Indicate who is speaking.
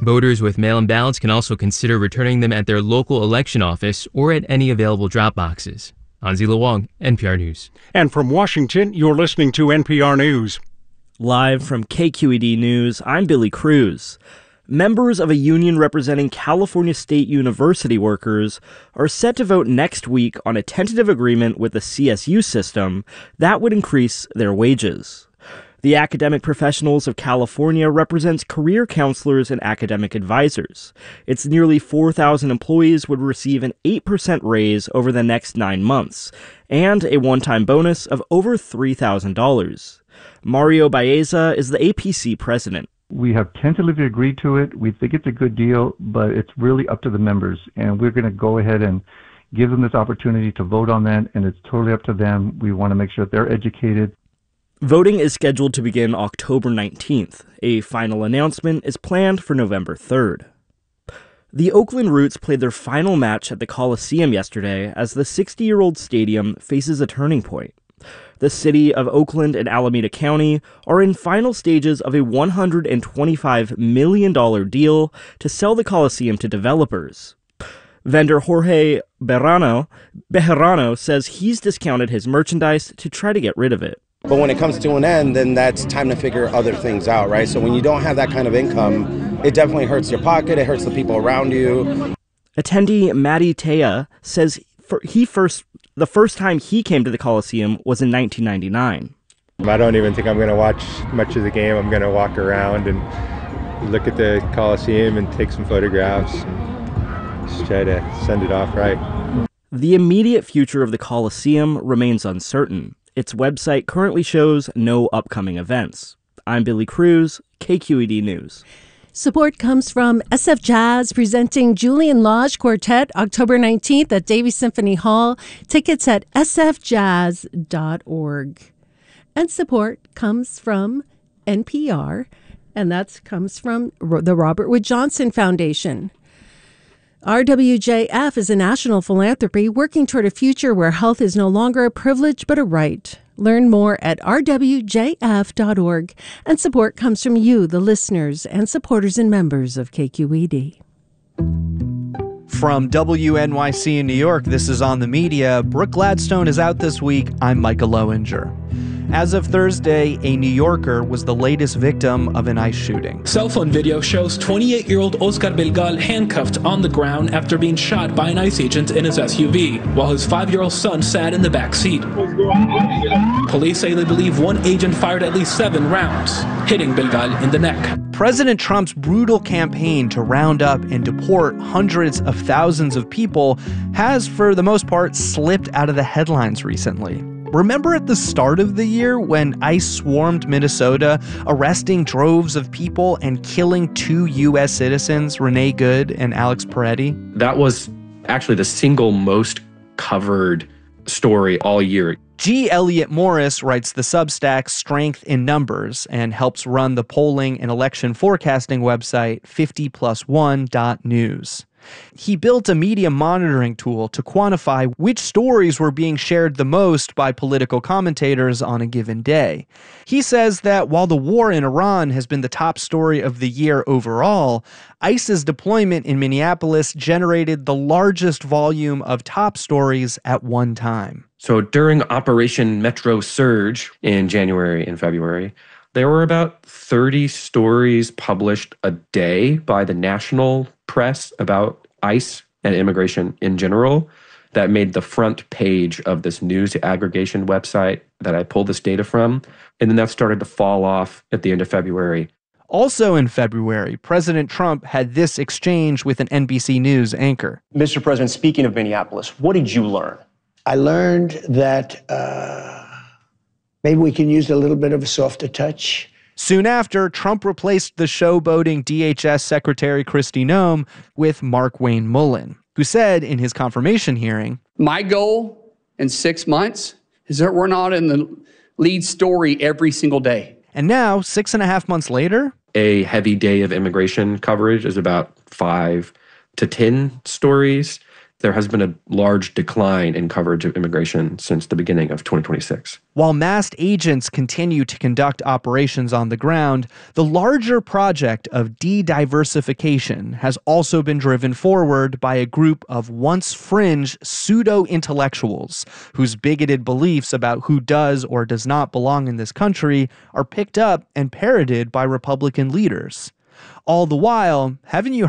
Speaker 1: Voters with mail-in ballots can also consider returning them at their local election office or at any available drop boxes. Anzila Wong, NPR News.
Speaker 2: And from Washington, you're listening to NPR News.
Speaker 3: Live from KQED News, I'm Billy Cruz. Members of a union representing California State University workers are set to vote next week on a tentative agreement with the CSU system that would increase their wages. The Academic Professionals of California represents career counselors and academic advisors. Its nearly 4,000 employees would receive an 8% raise over the next 9 months and a one-time bonus of over $3,000. Mario Baeza is the APC president.
Speaker 4: We have tentatively agreed to it. We think it's a good deal, but it's really up to the members. And we're going to go ahead and give them this opportunity to vote on that, and it's totally up to them. We want to make sure that they're educated.
Speaker 3: Voting is scheduled to begin October 19th. A final announcement is planned for November 3rd. The Oakland Roots played their final match at the Coliseum yesterday as the 60-year-old stadium faces a turning point. The city of Oakland and Alameda County are in final stages of a $125 million deal to sell the Coliseum to developers. Vendor Jorge Bejarano says he's discounted his merchandise to try to get rid of it.
Speaker 5: But when it comes to an end, then that's time to figure other things out, right? So when you don't have that kind of income, it definitely hurts your pocket, it hurts the people around you.
Speaker 3: Attendee Matty Tea says the first time he came to the Coliseum was in 1999.
Speaker 6: I don't even think I'm going to watch much of the game. I'm going to walk around and look at the Coliseum and take some photographs and just try to send it off right.
Speaker 3: The immediate future of the Coliseum remains uncertain. Its website currently shows no upcoming events. I'm Billy Cruz, KQED News.
Speaker 7: Support comes from SF Jazz presenting Julian Lage Quartet October 19th at Davies Symphony Hall. Tickets at sfjazz.org. And support comes from NPR, and that comes from the Robert Wood Johnson Foundation. RWJF is a national philanthropy working toward a future where health is no longer a privilege but a right. Learn more at rwjf.org. And support comes from you, the listeners, and supporters and members of KQED.
Speaker 8: From WNYC in New York, this is On the Media. Brooke Gladstone is out this week. I'm Micah Lowinger. As of Thursday, a New Yorker was the latest victim of an ICE shooting.
Speaker 9: Cell phone video shows 28-year-old Oscar Belgal handcuffed on the ground after being shot by an ICE agent in his SUV, while his 5-year-old son sat in the back seat. Police say they believe one agent fired at least 7 rounds, hitting Belgal in the neck.
Speaker 8: President Trump's brutal campaign to round up and deport hundreds of thousands of people has, for the most part, slipped out of the headlines recently. Remember at the start of the year when ICE swarmed Minnesota, arresting droves of people and killing 2 U.S. citizens, Renee Good and Alex Peretti?
Speaker 10: That was actually the single most covered story all year.
Speaker 8: G. Elliott Morris writes the Substack Strength in Numbers and helps run the polling and election forecasting website 50plus1.news. He built a media monitoring tool to quantify which stories were being shared the most by political commentators on a given day. He says that while the war in Iran has been the top story of the year overall, ICE's deployment in Minneapolis generated the largest volume of top stories at one time.
Speaker 10: So during Operation Metro Surge in January and February, there were about 30 stories published a day by the national press about ICE and immigration in general that made the front page of this news aggregation website that I pulled this data from. And then that started to fall off at the end of February.
Speaker 8: Also in February, President Trump had this exchange with an NBC News anchor.
Speaker 11: Mr. President, speaking of Minneapolis, what did you learn?
Speaker 12: I learned that maybe we can use a little bit of a softer touch.
Speaker 8: Soon after, Trump replaced the showboating DHS Secretary Kristi Noem with Mark Wayne Mullen, who said in his confirmation hearing,
Speaker 13: "My goal in 6 months is that we're not in the lead story every single day."
Speaker 8: And now, 6.5 months later,
Speaker 10: a heavy day of immigration coverage is about 5 to 10 stories. there has been a large decline in coverage of immigration since the beginning of 2026.
Speaker 8: While masked agents continue to conduct operations on the ground, the larger project of de-diversification has also been driven forward by a group of once fringe pseudo-intellectuals whose bigoted beliefs about who does or does not belong in this country are picked up and parroted by Republican leaders. All the while, haven't you